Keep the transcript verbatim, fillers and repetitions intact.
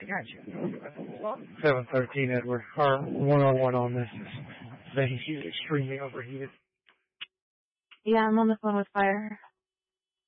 Gotcha. seven thirteen, Edward. Our one-on-one on this is saying she's extremely overheated. Yeah, I'm on the phone with fire.